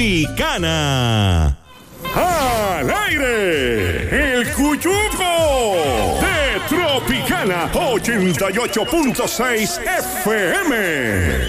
Tropicana. ¡Al aire! ¡El Cuyuco! De Tropicana 88.6 FM.